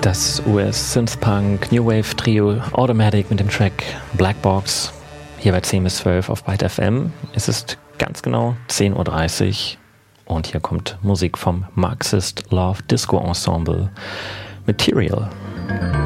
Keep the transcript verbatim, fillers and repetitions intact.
Das U S-Synthpunk New Wave Trio Automatic mit dem Track Blackbox hier bei zehn bis zwölf auf Byte F M. Es ist ganz genau zehn Uhr dreißig und hier kommt Musik vom Marxist Love Disco Ensemble Material.